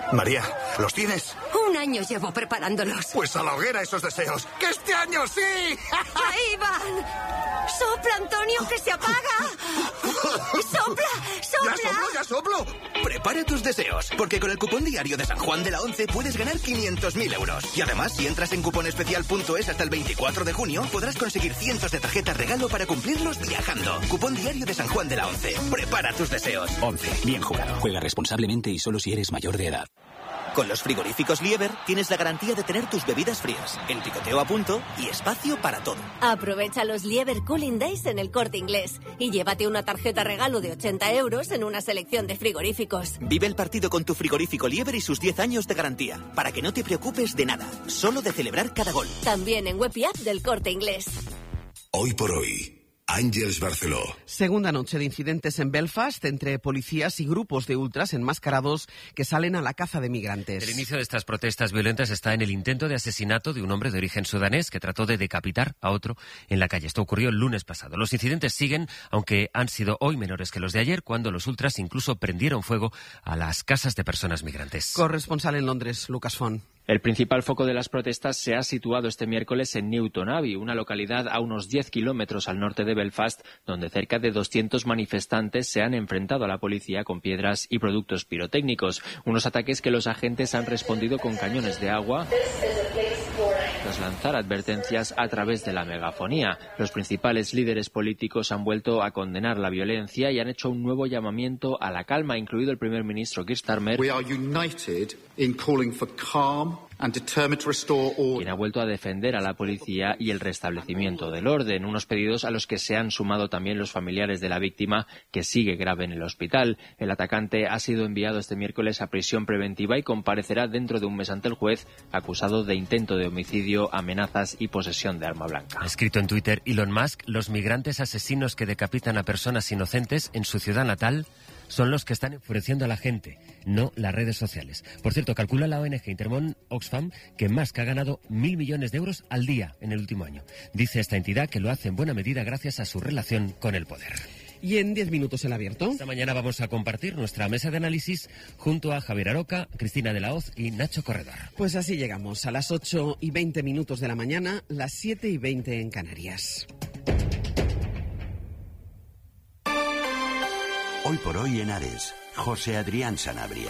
María, ¿los tienes? 1 año llevo preparándolos. Pues a la hoguera esos deseos. ¡Que este año sí! ¡Ahí van! ¡Sopla, Antonio, que se apaga! ¡Sopla, sopla! ¡Ya soplo! Prepara tus deseos, porque con el cupón diario de San Juan de la Once puedes ganar 500.000 euros. Y además, si entras en cuponespecial.es hasta el 24 de junio, podrás conseguir cientos de tarjetas regalo para cumplirlos viajando. Cupón diario de San Juan de la Once. Prepara tus deseos. 11. Bien jugado. Juega responsablemente y solo si eres mayor de edad. Con los frigoríficos Lieber tienes la garantía de tener tus bebidas frías, el picoteo a punto y espacio para todo. Aprovecha los Lieber Cooling Days en El Corte Inglés y llévate una tarjeta regalo de 80 euros en una selección de frigoríficos. Vive el partido con tu frigorífico Lieber y sus 10 años de garantía, para que no te preocupes de nada, solo de celebrar cada gol. También en web y app del Corte Inglés. Hoy por hoy, Àngels Barceló. Segunda noche de incidentes en Belfast entre policías y grupos de ultras enmascarados que salen a la caza de migrantes. El inicio de estas protestas violentas está en el intento de asesinato de un hombre de origen sudanés que trató de decapitar a otro en la calle. Esto ocurrió el lunes pasado. Los incidentes siguen, aunque han sido hoy menores que los de ayer, cuando los ultras incluso prendieron fuego a las casas de personas migrantes. Corresponsal en Londres, Lucas Font. El principal foco de las protestas se ha situado este miércoles en Newton Abbey, una localidad a unos 10 kilómetros al norte de Belfast, donde cerca de 200 manifestantes se han enfrentado a la policía con piedras y productos pirotécnicos. Unos ataques que los agentes han respondido con cañones de agua tras lanzar advertencias a través de la megafonía. Los principales líderes políticos han vuelto a condenar la violencia y han hecho un nuevo llamamiento a la calma, incluido el primer ministro Keir Starmer, quien ha vuelto a defender a la policía y el restablecimiento del orden, unos pedidos a los que se han sumado también los familiares de la víctima, que sigue grave en el hospital. El atacante ha sido enviado este miércoles a prisión preventiva y comparecerá dentro de un mes ante el juez, acusado de intento de homicidio, amenazas y posesión de arma blanca. Ha escrito en Twitter Elon Musk: los migrantes asesinos que decapitan a personas inocentes en su ciudad natal son los que están enfureciendo a la gente, no las redes sociales. Por cierto, calcula la ONG Intermón Oxfam que Musk ha ganado 1.000 millones de euros al día en el último año. Dice esta entidad que lo hace en buena medida gracias a su relación con el poder. Y en 10 minutos el abierto. Esta mañana vamos a compartir nuestra mesa de análisis junto a Javier Aroca, Cristina de la Hoz y Nacho Corredor. Pues así llegamos a las 8:20 de la mañana, las 7:20 en Canarias. Hoy por hoy en Ares, José Adrián Sanabria.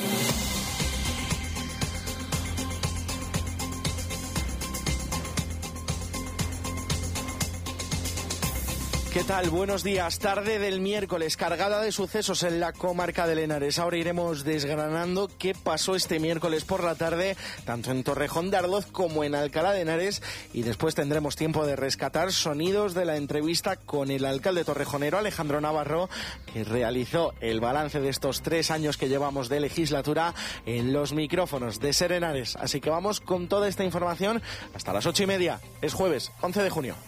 ¿Qué tal? Buenos días. Tarde del miércoles, cargada de sucesos en la comarca del Henares. Ahora iremos desgranando qué pasó este miércoles por la tarde, tanto en Torrejón de Ardoz como en Alcalá de Henares, y después tendremos tiempo de rescatar sonidos de la entrevista con el alcalde torrejonero, Alejandro Navarro, que realizó el balance de estos 3 años que llevamos de legislatura en los micrófonos de Ser Henares. Así que vamos con toda esta información hasta las 8:30. Es jueves, 11 de junio.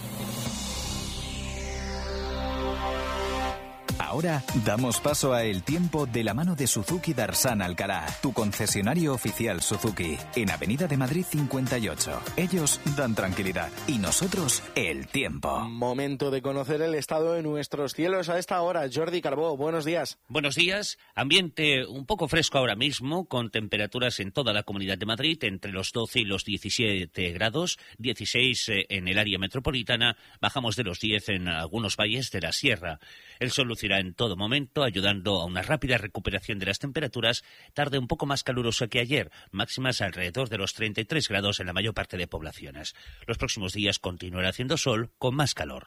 Ahora damos paso a El Tiempo de la mano de Suzuki Darsán Alcalá, tu concesionario oficial Suzuki, en Avenida de Madrid 58. Ellos dan tranquilidad y nosotros el tiempo. Momento de conocer el estado de nuestros cielos a esta hora. Jordi Carbó, buenos días. Buenos días. Ambiente un poco fresco ahora mismo, con temperaturas en toda la Comunidad de Madrid entre los 12 y los 17 grados, 16 en el área metropolitana, bajamos de los 10 en algunos valles de la sierra. El sol lucirá en todo momento, ayudando a una rápida recuperación de las temperaturas, tarde un poco más calurosa que ayer, máximas alrededor de los 33 grados en la mayor parte de poblaciones. Los próximos días continuará haciendo sol con más calor.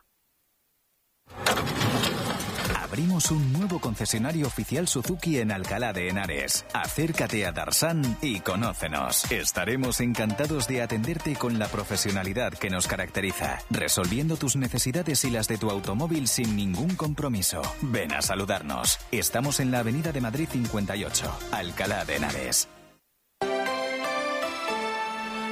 Abrimos un nuevo concesionario oficial Suzuki en Alcalá de Henares. Acércate a Darsán y conócenos. Estaremos encantados de atenderte con la profesionalidad que nos caracteriza, resolviendo tus necesidades y las de tu automóvil sin ningún compromiso. Ven a saludarnos. Estamos en la Avenida de Madrid 58, Alcalá de Henares.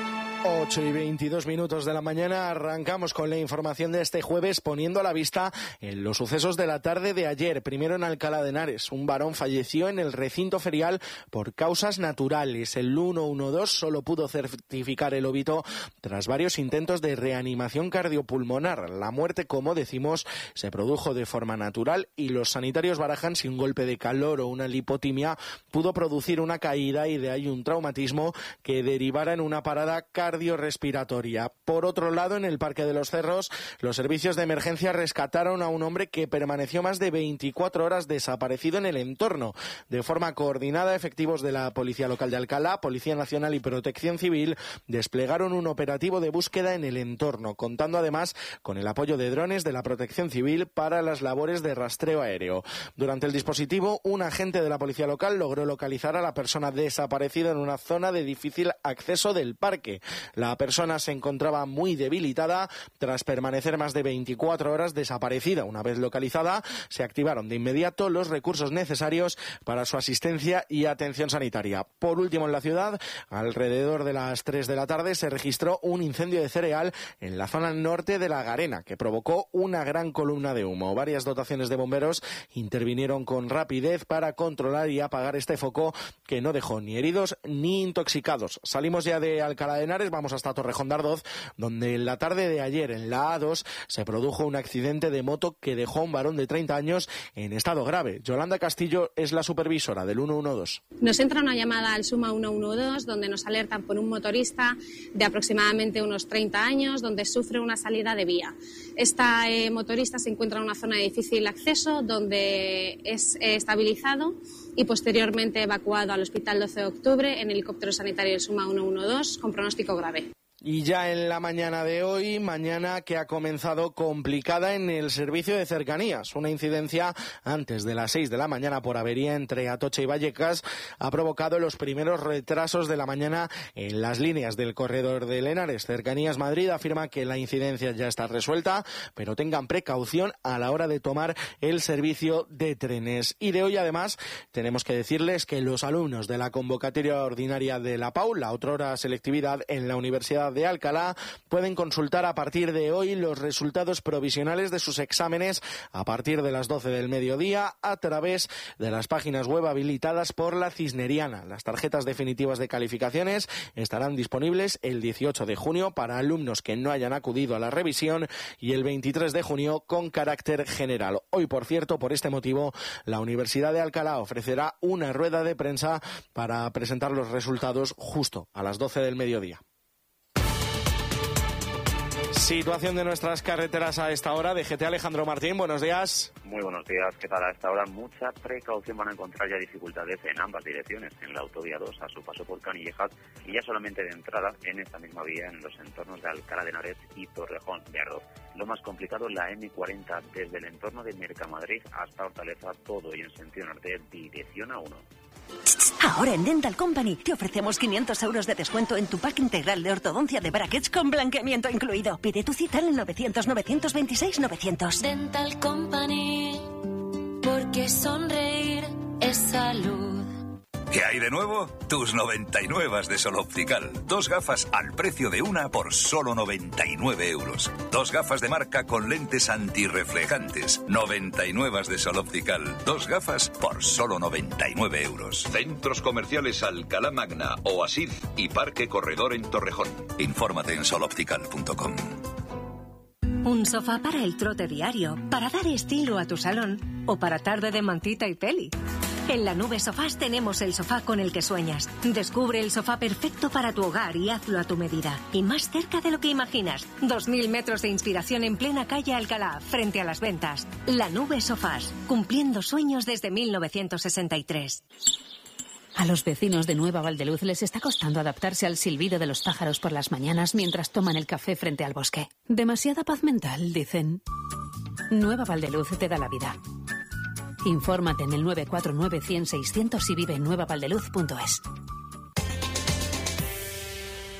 8:22 de la mañana, arrancamos con la información de este jueves poniendo la vista en los sucesos de la tarde de ayer. Primero en Alcalá de Henares, un varón falleció en el recinto ferial por causas naturales. El 112 solo pudo certificar el óbito tras varios intentos de reanimación cardiopulmonar. La muerte, como decimos, se produjo de forma natural y los sanitarios barajan si un golpe de calor o una lipotimia pudo producir una caída y de ahí un traumatismo que derivara en una parada cardiorrespiratoria. Por otro lado, en el Parque de los Cerros, los servicios de emergencia rescataron a un hombre que permaneció más de 24 horas desaparecido en el entorno. De forma coordinada, efectivos de la Policía Local de Alcalá, Policía Nacional y Protección Civil desplegaron un operativo de búsqueda en el entorno, contando además con el apoyo de drones de la Protección Civil para las labores de rastreo aéreo. Durante el dispositivo, un agente de la Policía Local logró localizar a la persona desaparecida en una zona de difícil acceso del parque. La persona se encontraba muy debilitada tras permanecer más de 24 horas desaparecida. Una vez localizada, se activaron de inmediato los recursos necesarios para su asistencia y atención sanitaria. Por último, en la ciudad, alrededor de las 3 de la tarde, se registró un incendio de cereal en la zona norte de La Garena, que provocó una gran columna de humo. Varias dotaciones de bomberos intervinieron con rapidez para controlar y apagar este foco que no dejó ni heridos ni intoxicados. Salimos ya de Alcalá de Henares, vamos hasta Torrejón de Ardoz, donde en la tarde de ayer en la A2 se produjo un accidente de moto que dejó a un varón de 30 años en estado grave. Yolanda Castillo es la supervisora del 112. Nos entra una llamada al Suma 112 donde nos alertan por un motorista de aproximadamente unos 30 años donde sufre una salida de vía. Esta motorista se encuentra en una zona de difícil acceso donde es estabilizado y posteriormente evacuado al Hospital 12 de Octubre en helicóptero sanitario del Suma 112 con pronóstico grave. Y ya en la mañana de hoy, mañana que ha comenzado complicada en el servicio de cercanías. Una incidencia antes de las 6 de la mañana por avería entre Atocha y Vallecas ha provocado los primeros retrasos de la mañana en las líneas del corredor de Henares. Cercanías Madrid afirma que la incidencia ya está resuelta, pero tengan precaución a la hora de tomar el servicio de trenes. Y de hoy, además, tenemos que decirles que los alumnos de la convocatoria ordinaria de la PAU, la otrora selectividad en la Universidad de Alcalá, pueden consultar a partir de hoy los resultados provisionales de sus exámenes a partir de las 12 del mediodía a través de las páginas web habilitadas por la Cisneriana. Las tarjetas definitivas de calificaciones estarán disponibles el 18 de junio para alumnos que no hayan acudido a la revisión y el 23 de junio con carácter general. Hoy, por cierto, por este motivo, la Universidad de Alcalá ofrecerá una rueda de prensa para presentar los resultados justo a las 12 del mediodía. Situación de nuestras carreteras a esta hora. DGT Alejandro Martín, buenos días. Muy buenos días, ¿qué tal? A esta hora mucha precaución, van a encontrar ya dificultades en ambas direcciones, en la autovía 2 a su paso por Canillejas y ya solamente de entrada en esta misma vía en los entornos de Alcalá de Henares y Torrejón de Ardoz. Lo más complicado, la M40 desde el entorno de Mercamadrid hasta Hortaleza, todo y en sentido norte, dirección A1. Ahora en Dental Company te ofrecemos 500 euros de descuento en tu pack integral de ortodoncia de brackets con blanqueamiento incluido. Pide tu cita en 900-926-900. Dental Company, porque sonreír es salud. ¿Qué hay de nuevo? Tus 99 de Sol Optical. 2 gafas al precio de una por solo 99 euros. 2 gafas de marca con lentes antirreflejantes. 99 de Sol Optical. 2 gafas por solo 99 euros. Centros comerciales Alcalá Magna, Oasid y Parque Corredor en Torrejón. Infórmate en soloptical.com. Un sofá para el trote diario, para dar estilo a tu salón o para tarde de mantita y peli. En La Nube Sofás tenemos el sofá con el que sueñas. Descubre el sofá perfecto para tu hogar y hazlo a tu medida. Y más cerca de lo que imaginas. 2000 metros de inspiración en plena calle Alcalá, frente a las ventas. La Nube Sofás, cumpliendo sueños desde 1963. A los vecinos de Nueva Valdeluz les está costando adaptarse al silbido de los pájaros por las mañanas mientras toman el café frente al bosque. Demasiada paz mental, dicen. Nueva Valdeluz te da la vida. Infórmate en el 949-100-600 y vive en nuevavaldeluz.es.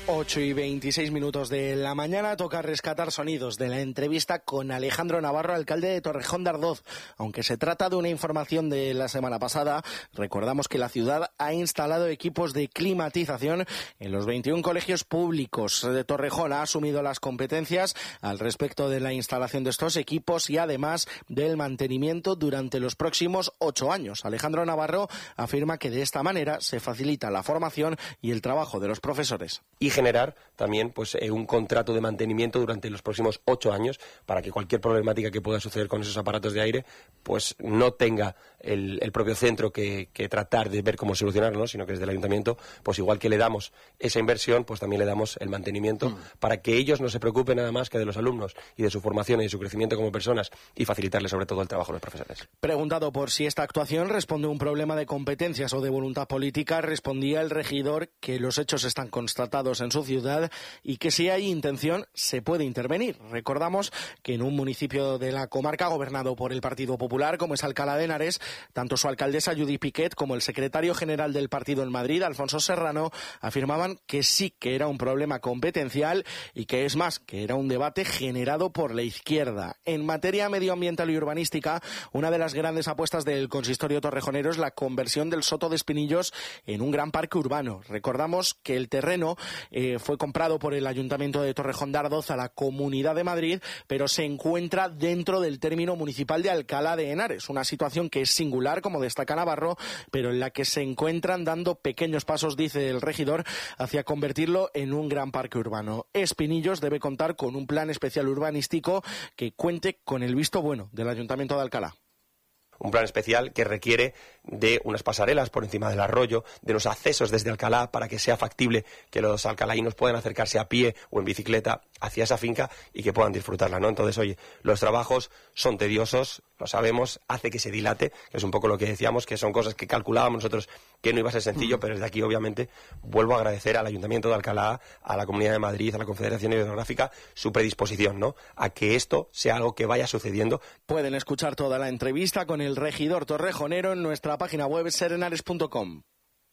8:26 de la mañana, toca rescatar sonidos de la entrevista con Alejandro Navarro, alcalde de Torrejón de Ardoz. Aunque se trata de una información de la semana pasada, recordamos que la ciudad ha instalado equipos de climatización en los 21 colegios públicos de Torrejón. Ha asumido las competencias al respecto de la instalación de estos equipos y además del mantenimiento durante los próximos 8 años. Alejandro Navarro afirma que de esta manera se facilita la formación y el trabajo de los profesores. Y generar también un contrato de mantenimiento durante los próximos 8 años para que cualquier problemática que pueda suceder con esos aparatos de aire pues no tenga el propio centro que tratar de ver cómo solucionarlo, sino que desde el ayuntamiento, pues igual que le damos esa inversión, pues también le damos el mantenimiento para que ellos no se preocupen nada más que de los alumnos y de su formación y de su crecimiento como personas y facilitarles sobre todo el trabajo a los profesores. Preguntado por si esta actuación responde a un problema de competencias o de voluntad política, respondía el regidor que los hechos están constatados en su ciudad y que si hay intención se puede intervenir. Recordamos que en un municipio de la comarca gobernado por el Partido Popular, como es Alcalá de Henares, tanto su alcaldesa Judith Piquet como el secretario general del partido en Madrid, Alfonso Serrano, afirmaban que sí que era un problema competencial y que es más, que era un debate generado por la izquierda. En materia medioambiental y urbanística, una de las grandes apuestas del consistorio torrejonero es la conversión del Soto de Espinillos en un gran parque urbano. Recordamos que el terreno fue comprado por el Ayuntamiento de Torrejón de Ardoz a la Comunidad de Madrid, pero se encuentra dentro del término municipal de Alcalá de Henares. Una situación que es singular, como destaca Navarro, pero en la que se encuentran dando pequeños pasos, dice el regidor, hacia convertirlo en un gran parque urbano. Espinillos debe contar con un plan especial urbanístico que cuente con el visto bueno del Ayuntamiento de Alcalá. Un plan especial que requiere de unas pasarelas por encima del arroyo, de unos accesos desde Alcalá para que sea factible que los alcalaínos puedan acercarse a pie o en bicicleta hacia esa finca y que puedan disfrutarla, ¿no? Entonces, oye, los trabajos son tediosos, lo sabemos, hace que se dilate, que es un poco lo que decíamos, que son cosas que calculábamos nosotros que no iba a ser sencillo, pero desde aquí, obviamente, vuelvo a agradecer al Ayuntamiento de Alcalá, a la Comunidad de Madrid, a la Confederación Hidrográfica, su predisposición, ¿no?, a que esto sea algo que vaya sucediendo. Pueden escuchar toda la entrevista con el regidor torrejonero en nuestra página web serenares.com.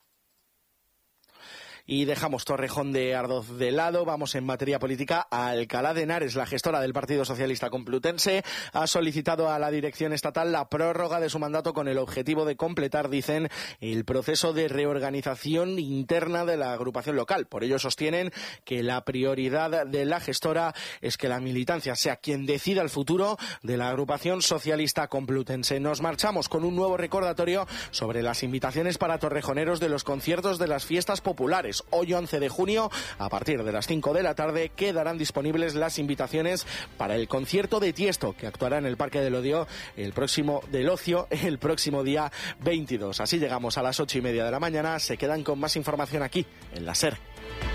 Y dejamos Torrejón de Ardoz de lado, vamos en materia política a Alcalá de Henares. La gestora del Partido Socialista Complutense ha solicitado a la dirección estatal la prórroga de su mandato con el objetivo de completar, dicen, el proceso de reorganización interna de la agrupación local. Por ello sostienen que la prioridad de la gestora es que la militancia sea quien decida el futuro de la agrupación socialista complutense. Nos marchamos con un nuevo recordatorio sobre las invitaciones para torrejoneros de los conciertos de las fiestas populares. Hoy 11 de junio, a partir de las 5 de la tarde, quedarán disponibles las invitaciones para el concierto de Tiesto, que actuará en el Parque del Ocio el próximo día 22. Así llegamos a las 8:30 de la mañana. Se quedan con más información aquí, en la SER.